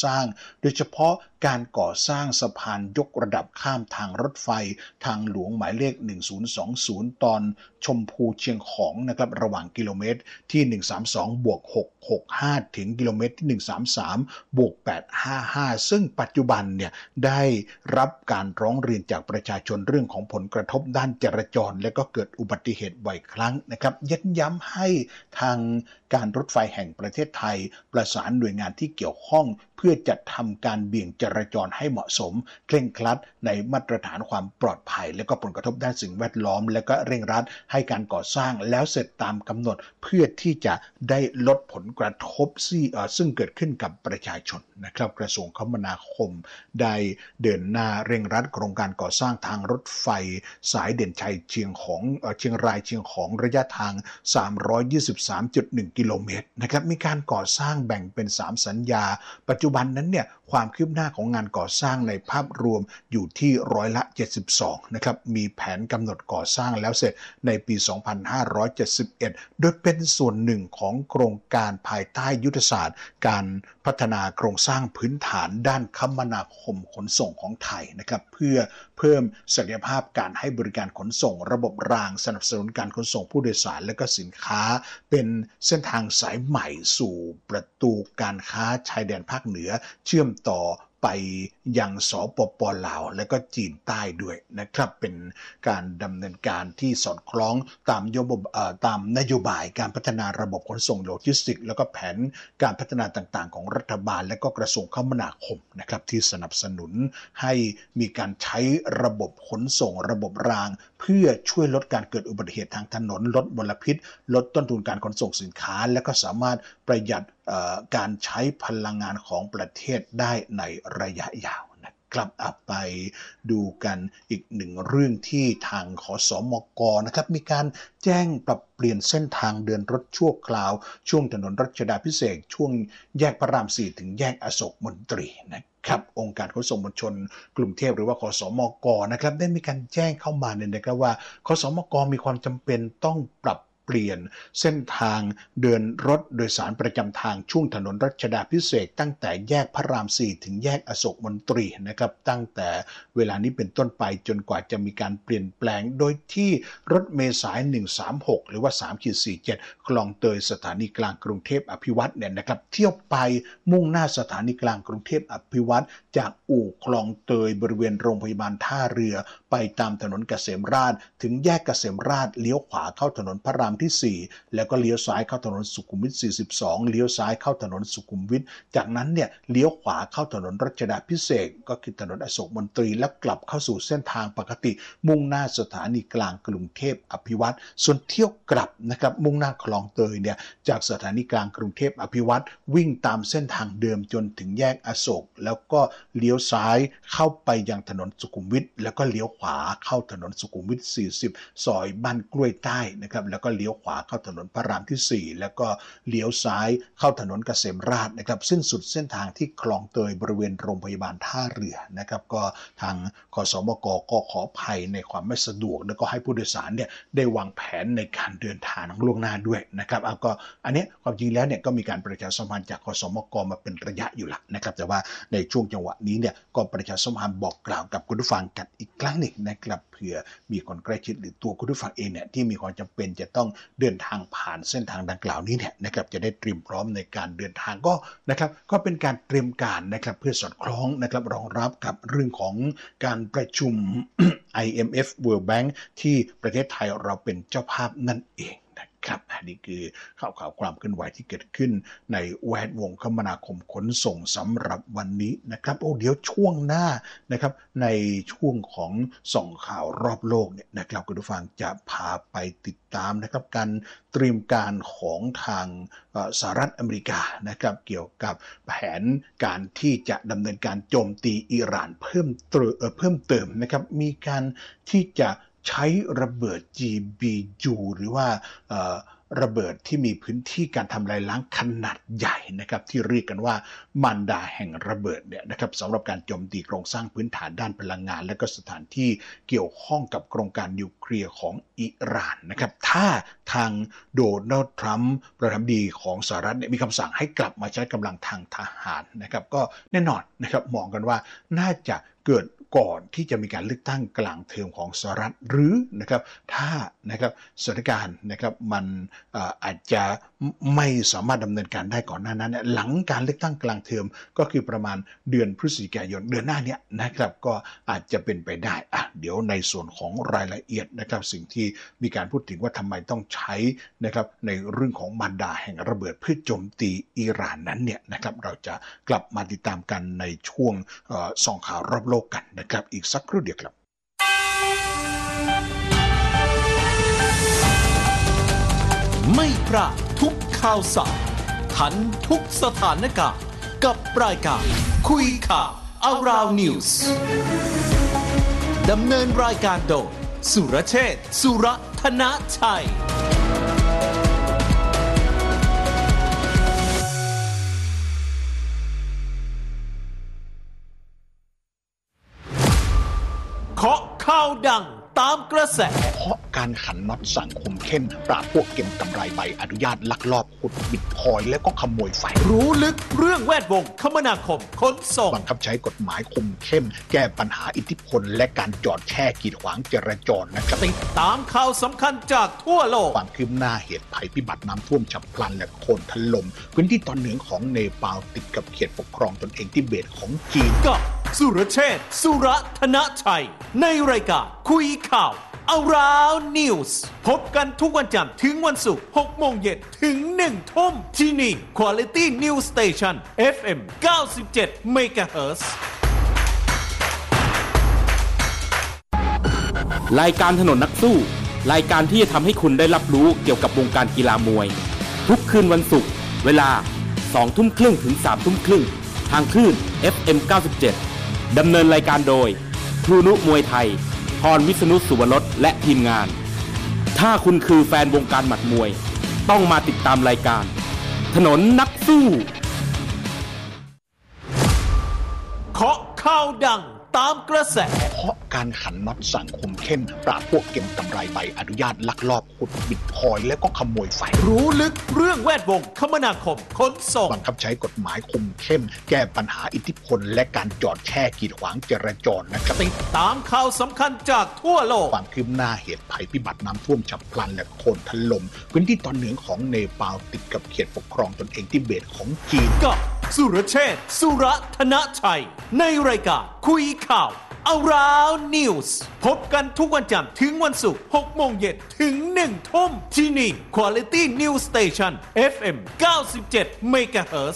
สร้างโดยเฉพาะการก่อสร้างสะพานยกระดับข้ามทางรถไฟทางหลวงหมายเลข1020ตอนชมพูเชียงของนะครับระหว่างกิโลเมตรที่132+665ถึงกิโลเมตรที่133+855ซึ่งปัจจุบันเนี่ยได้รับการร้องเรียนจากประชาชนเรื่องของผลกระทบด้านจราจรและก็เกิดอุบัติเหตุบ่อยครั้งนะครับย้ำให้ทางการรถไฟแห่งประเทศไทยประสานหน่วยงานที่เกี่ยวข้องเพื่อจัดทำการเบี่ยงจราจรให้เหมาะสมเคร่งครัดในมาตรฐานความปลอดภัยและก็ผลกระทบด้านสิ่งแวดล้อมและก็เร่งรัดให้การก่อสร้างแล้วเสร็จตามกำหนดเพื่อที่จะได้ลดผลกระทบซึ่งเกิดขึ้นกับประชาชนนะครับกระทรวงคมนาคมได้เดินหน้าเร่งรัดโครงการก่อสร้างทางรถไฟสายเด่นชัยเชียงรายเชียงของระยะทาง323.1 กิโลเมตรนะครับมีการก่อสร้างแบ่งเป็น3สัญญาปัจจุบันนั้นเนี่ยความคืบหน้าของงานก่อสร้างในภาพรวมอยู่ที่72%นะครับมีแผนกำหนดก่อสร้างแล้วเสร็จในปี2571โดยเป็นส่วนหนึ่งของโครงการภายใต้ยุทธศาสตร์การพัฒนาโครงสร้างพื้นฐานด้านคมนาคมขนส่งของไทยนะครับเพื่อเพิ่มศักยภาพการให้บริการขนส่งระบบรางสนับสนุนการขนส่งผู้โดยสารและก็สินค้าเป็นเส้นทางสายใหม่สู่ประตูการค้าชายแดนภาคเหนือเชื่อมต่อไปยังสปป.ลาวและก็จีนใต้ด้วยนะครับเป็นการดำเนินการที่สอดคล้องตามนโยบายการพัฒนาระบบขนส่งโลจิสติกส์แล้วก็แผนการพัฒนาต่างๆของรัฐบาลและก็กระทรวงคมนาคมนะครับที่สนับสนุนให้มีการใช้ระบบขนส่งระบบรางเพื่อช่วยลดการเกิดอุบัติเหตุทางถนนลดมลพิษลดต้นทุนการขนส่งสินค้าและก็สามารถประหยัดการใช้พลังงานของประเทศได้ในระยะยาวนะครับไปดูกันอีกหนึ่งเรื่องที่ทางขสมกนะครับมีการแจ้งปรับเปลี่ยนเส้นทางเดินรถชั่วคราวช่วงถนนรัชดาภิเษกช่วงแยกพระราม4ถึงแยกอโศกมนตรีนะครับองค์การขนส่งมวลชนกรุงเทพหรือว่าขสมกนะครับได้มีการแจ้งเข้ามาเนี่ยนะครับว่าขสมกมีความจำเป็นต้องปรับเปลี่ยนเส้นทางเดินรถโดยสารประจำทางช่วงถนนรัชดาภิเษกตั้งแต่แยกพระราม4ถึงแยกอโศกมนตรีนะครับตั้งแต่เวลานี้เป็นต้นไปจนกว่าจะมีการเปลี่ยนแปลงโดยที่รถเมล์สาย136หรือว่า3-47คลองเตยสถานีกลางกรุงเทพอภิวัตรเนี่ยนะครับเที่ยวไปมุ่งหน้าสถานีกลางกรุงเทพอภิวัตรจากอู่คลองเตยบริเวณโรงพยาบาลท่าเรือไปตามถนนเกษมราษฎร์ถึงแยกเกษมราษฎร์เลี้ยวขวาเข้าถนนพระรามที่4แล้วก็เลี้ยวซ้ายเข้าถนนสุขุมวิท42เลี้ยวซ้ายเข้าถนนสุขุมวิทจากนั้นเนี่ยเลี้ยวขวาเข้าถนนรัชดาภิเษกก็คือถนนอโศกมนตรีแล้วกลับเข้าสู่เส้นทางปกติมุ่งหน้าสถานีกลางกรุงเทพอภิวัตรส่วนเที่ยวกลับนะครับมุ่งหน้าคลองเตยเนี่ยจากสถานีกลางกรุงเทพอภิวัตรวิ่งตามเส้นทางเดิมจนถึงแยกอโศกแล้วก็เลี้ยวซ้ายเข้าไปยังถนนสุขุมวิทแล้วก็เลี้ยวขวาเข้าถนนสุขุมวิท40ซอยบ้านกล้วยใต้นะครับแล้วก็เลี้ยวขวาเข้าถนนพระรามที่4แล้วก็เลี้ยวซ้ายเข้าถนนเกษมราษฎร์นะครับสิ้นสุดเส้นทางที่คลองเตยบริเวณโรงพยาบาลท่าเรือนะครับก็ทางขสมกก็ขออภัยในความไม่สะดวกแล้วก็ให้ผู้โดยสารเนี่ยได้วางแผนในการเดินทางล่วงหน้าด้วยนะครับก็อันนี้ความจริงแล้วเนี่ยก็มีการประชาสัมพันธ์จากขสมกมาเป็นระยะอยู่ละนะครับแต่ว่าในช่วงจังหวะนี้เนี่ยก็ประชาสัมพันธ์บอกกล่าวกับคุณผู้ฟังกันอีกครั้งหนึ่งนะครับเผื่อมีคนใกล้ชิดหรือตัวคุณผู้ฟังเองเนี่ยที่มีความจำเป็นจะต้องเดินทางผ่านเส้นทางดังกล่าวนี้เนี่ยนะครับจะได้เตรียมพร้อมในการเดินทางก็นะครับก็เป็นการเตรียมการนะครับเพื่อสอดคล้องนะครับรองรับกับเรื่องของการประชุม IMF World Bank ที่ประเทศไทยเราเป็นเจ้าภาพนั่นเองครับอันนี้คือข่าวความเคลื่อนไหวที่เกิดขึ้นในแวดวงคมนาคมขนส่งสำหรับวันนี้นะครับเดี๋ยวช่วงหน้านะครับในช่วงของส่องข่าวรอบโลกเนี่ยนะครับคุณผู้ฟังจะพาไปติดตามนะครับการเตรียมการของทางสหรัฐอเมริกานะครับเกี่ยวกับแผนการที่จะดำเนินการโจมตีอิหร่านเพิ่มเติมนะครับมีการที่จะใช้ระเบิด GBU หรือว่าระเบิดที่มีพื้นที่การทำลายล้างขนาดใหญ่นะครับที่เรียกกันว่ามารดาแห่งระเบิดเนี่ยนะครับสำหรับการโจมตีโครงสร้างพื้นฐานด้านพลังงานและก็สถานที่เกี่ยวข้องกับโครงการนิวเคลียร์ของอิหร่านนะครับถ้าทางโดนัลด์ทรัมป์ประธานาธิบดีของสหรัฐมีคำสั่งให้กลับมาใช้กำลังทางทหารนะครับก็แน่นอนนะครับมองกันว่าน่าจะเกิดก่อนที่จะมีการเลือกตั้งกลางเทอมของสหรัฐหรือนะครับถ้านะครับสถานการณ์นะครับมันอาจจะไม่สามารถดำเนินการได้ก่อนหน้านั้นหลังการเลือกตั้งกลางเทอมก็คือประมาณเดือนพฤศจิกายนเดือนหน้านี้นะครับก็อาจจะเป็นไปได้เดี๋ยวในส่วนของรายละเอียดนะครับสิ่งที่มีการพูดถึงว่าทำไมต้องใช้นะครับในเรื่องของมารดาแห่งระเบิดเพื่อโจมตีอิหร่านนั้นเนี่ยนะครับเราจะกลับมาติดตามกันในช่วงส่องข่าวรอบโลกกันนะครับอีกสักครู่เดียวครับไม่พลาดทุกข่าวสารทันทุกสถานการณ์กับรายการคุยข่าว Around News ดำเนินรายการโดยสุรเชษฐ์ สุรธนชัยเคาะข่าวดังตามกระแสเพราะการขันน็อตสังคมเข้มปราบพวกเก็บกำไรใบอนุญาตลักลอบขุดบิตคอยน์และก็ขโมยไฟรู้ลึกเรื่องแวดวงคมนาคมขนส่งบังคับใช้กฎหมายคุมเข้มแก้ปัญหาอิทธิพลและการจอดแช่กีดขวางจราจรนะครับติดตามข่าวสำคัญจากทั่วโลกความคืบหน้าเหตุภัยพิบัติน้ำท่วมฉับพลันและโคลนถล่มพื้นที่ตอนเหนือของเนปาลติดกับเขตปกครองตนเองทิเบตของจีนกับสุรเชษฐ์ สุรธนชัยในรายการคุยข่าว Around News พบกันทุกวันจันทร์ถึงวันศุกร์ 6 โมงเย็นถึง 1 ทุ่มที่นี่ Quality News Station FM 97 MHz รายการถนนนักสู้รายการที่จะทำให้คุณได้รับรู้เกี่ยวกับวงการกีฬามวยทุกคืนวันศุกร์เวลา 20:30 ถึง 21:30 ทางคลื่น FM 97 ดำเนินรายการโดยครูนุมวยไทยพรวิษณุสุวรสและทีมงานถ้าคุณคือแฟนวงการหมัดมวยต้องมาติดตามรายการถนนนักสู้เคาะข่าวดังตามกระแสเพราะการขันน็อตสังคมเข้มปราบพวกเก็บกำไรใบอนุญาตลักลอบขุดบิตคอยน์และก็ขโมยไฟรู้ลึกเรื่องแวดวงคมนาคมขนส่งบังคับใช้กฎหมายคุมเข้มแก้ปัญหาอิทธิพลและการจอดแช่กีดขวางจราจรนะครับติดตามข่าวสำคัญจากทั่วโลกความคืบหน้าเหตุภัยพิบัติน้ำท่วมฉับพลันและโคลนถล่มพื้นที่ตอนเหนือของเนปาลติดกับเขตปกครองตนเองทิเบตของจีนกับสุรเชษฐ์ สุรธนชัยในรายการคุยข่าว Around News พบกันทุกวันจันทร์ถึงวันศุกร์ 6 โมงเย็นถึง 1 ทุ่มที่นี่ Quality News Station FM 97 MHz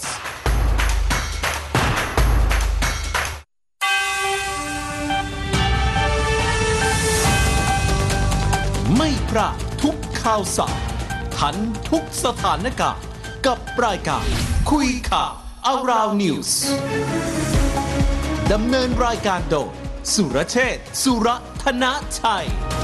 ไม่พลาดทุกข่าวสารทันทุกสถานการณ์กับรายการคุยข่าว Around News ดำเนินรายการโดยสุรเชษฐ์ สุรธนชัย